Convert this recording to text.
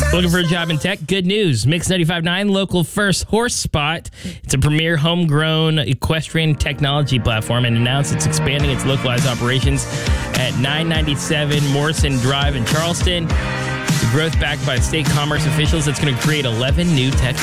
Looking for a job in tech? Good news. Mix 95.9, local first Horse Spot. It's a premier homegrown equestrian technology platform and announced it's expanding its localized operations at 997 Morrison Drive in Charleston. The growth backed by state commerce officials that's going to create 11 new tech